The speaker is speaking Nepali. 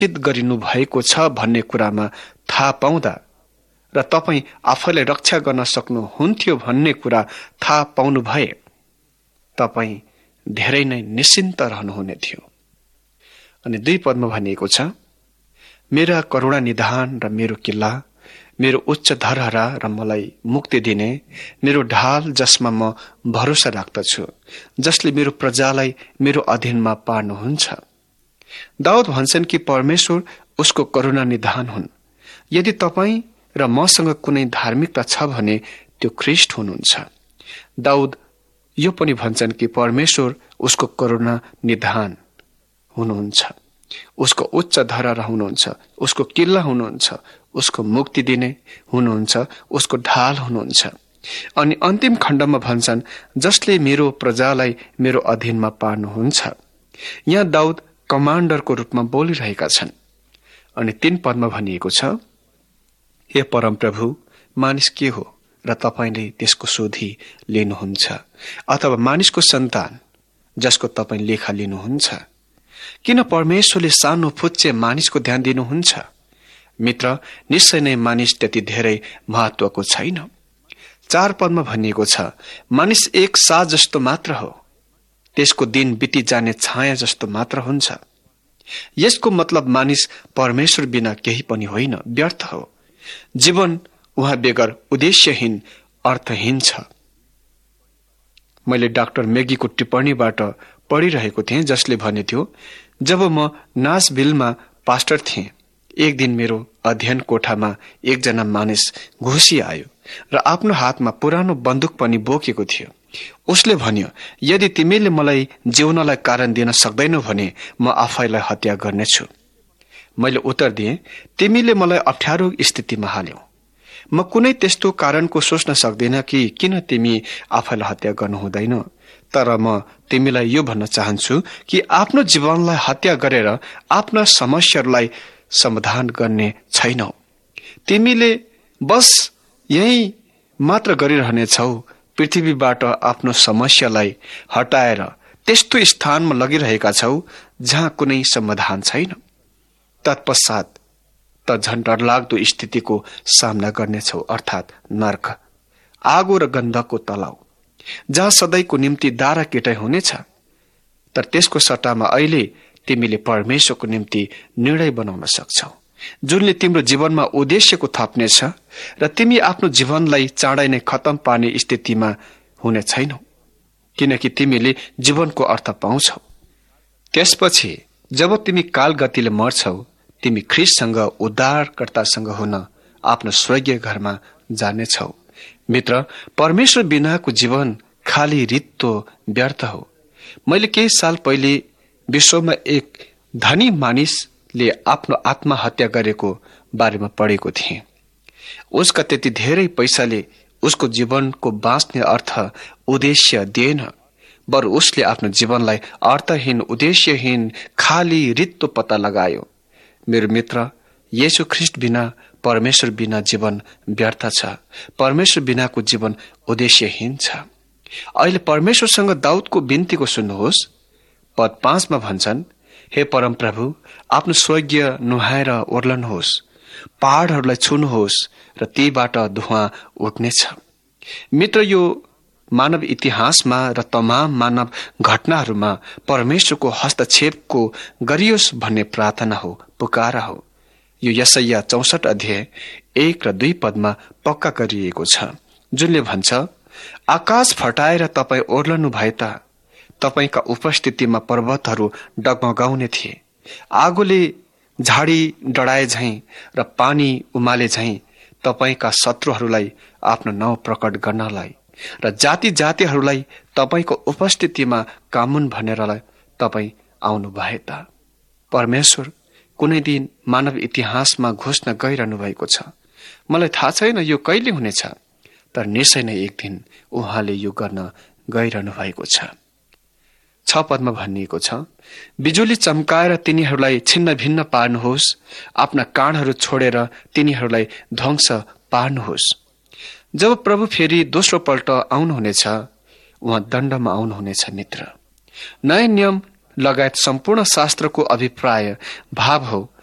गरिनु भएको छ भन्ने कुरामा थाहा पाउँदा र तपाईँ आफैलाई रक्षा गर्न सक्नुहुन्थ्यो भन्ने कुरा थाहा पाउनु भए तपाईँ धेरै नै निश्चिन्त रहनुहुने थियो। अनि 2 पदमा भनिएको छ, मेरा करुणा निधान र मेरो किल्ला, मेरो उच्च धरहरा र मलाई मुक्ति दिने, मेरो ढाल जसमा म भरोसा राख्दछु, जसले मेरो प्रजालाई मेरो अधीनमा पार्नुहुन्छ। दाउद भन्छन् कि परमेश्वर उसको करुणा निधान हुन्। यदि तपाईँ र मसँग कुनै धार्मिकता छ भने त्यो ख्रीष्ट हुनुहुन्छ। दाउद यो पनि भन्छन् कि परमेश्वर उसको करुणा निधान हुनुहुन्छ, उसको उच्च धरहरा हुनुहुन्छ, उसको किल्ला हुनुहुन्छ, उसको मुक्ति दिने हुनुहुन्छ, उसको ढाल हुनुहुन्छ। अनि अन्तिम खण्डमा भन्छन्, जसले मेरो प्रजालाई मेरो अधीनमा पार्नुहुन्छ। यहाँ दाउद कमान्डरको रूपमा बोलिरहेका छन्। अनि 3 पदमा भनिएको छ, हे परमप्रभु, मानिस के हो र तपाईले त्यसको शोधी लिनुहुन्छ, अथवा मानिसको सन्तान जसको तपाईँ लेखा लिनुहुन्छ। किन परमेश्वरले सानो फुच्चे मानिसको ध्यान दिनुहुन्छ? मित्र, निश्चय नै मानिस त्यति धेरै महत्वको छैन। 4 पदमा भनिएको छ, मानिस एक साँझ जस्तो मात्र हो, त्यसको दिन बिति जाने छाया जस्तो मात्र हुन्छ। यसको मतलब मानिस परमेश्वर बिना केही पनि होइन, व्यर्थ हो। जीवन उहाँ बेगर उद्देश्यहीन, अर्थहीन छ। मैले डाक्टर मेगीको टिप्पणीबाट पढिरहेको थिएँ, जसले भने थियो, जब म नासभिलमा पास्टर थिएँ, एक दिन मेरो अध्ययन कोठामा एकजना मानिस घुसी आयो र आफ्नो हातमा पुरानो बन्दुक पनि बोकेको थियो। उसले भन्यो, यदि तिमीले मलाई जिउनलाई कारण दिन सक्दैनौ भने म आफैलाई हत्या गर्नेछु। मैले उत्तर दिएँ, तिमीले मलाई अप्ठ्यारो स्थितिमा हाल्यौ। म कुनै त्यस्तो कारणको सोच्न सक्दिन कि किन तिमी आफैलाई हत्या गर्नु हुँदैन। तर म तिमीलाई यो भन्न चाहन्छु कि आफ्नो जीवनलाई हत्या गरेर आफ्ना समस्याहरूलाई समाधान गर्ने छैनौ। तिमीले बस यही मात्र गरिरहनेछौ, पृथ्वीबाट आफ्नो समस्यालाई हटाएर त्यस्तो स्थानमा लगिरहेका छौ जहाँ कुनै समाधान छैन। तत्पश्चात त झन् डरलाग्दो स्थितिको सामना गर्नेछौ, अर्थात् नर्क, आगो र गन्धको तलाउ, जहाँ सधैँको निम्ति दारा केटाइ हुनेछ। तर त्यसको सट्टामा अहिले तिमीले परमेश्वरको निम्ति निर्णय बनाउन सक्छौ, जुनले तिम्रो जीवनमा उद्देश्यको थप्नेछ र तिमी आफ्नो जीवनलाई चाँडै नै खत्तम पार्ने स्थितिमा हुने छैनौ, किनकि तिमीले जीवनको अर्थ पाउँछौ। त्यसपछि जब तिमी कालगतिले मर्छौ, तिमी ख्रीष्टसँग, उद्धारकर्तासँग हुन आफ्नो स्वर्गीय घरमा जानेछौ। मित्र, परमेश्वर बिनाको जीवन खाली रित्तो व्यर्थ हो। मैले केही साल पहिले विश्वमा एक धनी मानिसले आफ्नो आत्महत्या गरेको बारेमा पढेको थिएँ। उसका त्यति धेरै पैसाले उसको जीवनको बाँच्ने अर्थ, उद्देश्य दिएन, बरु उसले आफ्नो जीवनलाई अर्थहीन, उद्देश्यहीन, खाली रित्तो पत्ता लगायो। मेरो मित्र, येशू ख्रीष्ट बिना, परमेश्वर बिना जीवन व्यर्थ छ। परमेश्वर बिनाको जीवन उद्देश्यहीन छ। अहिले परमेश्वरसँग दाउदको बिन्तीको सुन्नुहोस्। पद 5 मा भन्छन्, हे परमप्रभु, आफ्नो स्वर्गीय नुहाएर ओर्लनुहोस्, पहाडहरूलाई छुनुहोस् र तीबाट धुवाँ उठ्नेछ। मित्र, यो मानव इतिहासमा र तमाम मानव घटनाहरूमा परमेश्वरको हस्तक्षेपको गरियोस् भन्ने प्रार्थना हो, पुकारा हो। यो यशाया 64 अध्याय 1 र 2 पदमा पक्का गरिएको छ, जुनले भन्छ, आकाश फटाएर तपाईँ ओर्लनु भए त तपाईँका उपस्थितिमा पर्वतहरू डगमगाउने थिए। आगोले झाडी डढाए झैं र पानी उमाले झैं तपाईँका शत्रुहरूलाई आफ्नो नाउँ प्रकट गर्नलाई र जाति जातिहरूलाई तपाईँको उपस्थितिमा कामुन भनेर तपाईँ आउनु भए त। परमेश्वर कुनै दिन मानव इतिहासमा घोषणा गरिरहनु भएको छ। मलाई थाहा छैन यो कहिले हुनेछ, तर निश्चय नै एक दिन उहाँले यो गर्न गइरहनु भएको छ। 6 पदमा भनिएको छ, बिजुली चम्काएर तिनीहरूलाई छिन्न भिन्न पार्नुहोस्, आफ्ना काँडहरू छोडेर तिनीहरूलाई ध्वंस पार्नुहोस्। जब प्रभु फेरि दोस्रो पल्ट आउनुहुनेछ, उहाँ दण्डमा आउनुहुनेछ। मित्र, नयाँ नियम लगायत सम्पूर्ण शास्त्रको अभिप्राय भाव हो